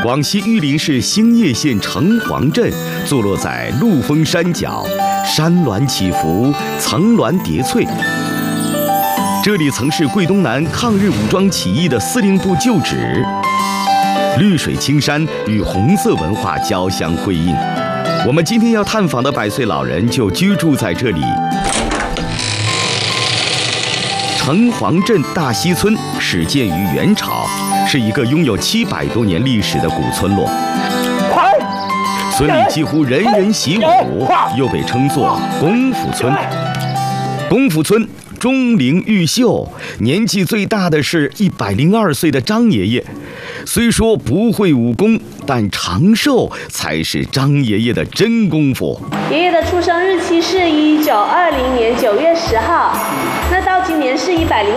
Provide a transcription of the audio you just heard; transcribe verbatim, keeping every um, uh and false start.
广西玉林市兴业县城隍镇坐落在陆丰山脚，山峦起伏，层峦叠翠。这里曾是桂东南抗日武装起义的司令部旧址，绿水青山与红色文化交相辉映。我们今天要探访的百岁老人就居住在这里。城隍镇大溪村始建于元朝，是一个拥有七百多年历史的古村落。村里几乎人人习武，又被称作功夫村。功夫村钟灵毓秀，年纪最大的是一百零二岁的张爷爷。虽说不会武功，但长寿才是张爷爷的真功夫。 爷爷的出生日期是一九二零年九月十号，那到今年是一百零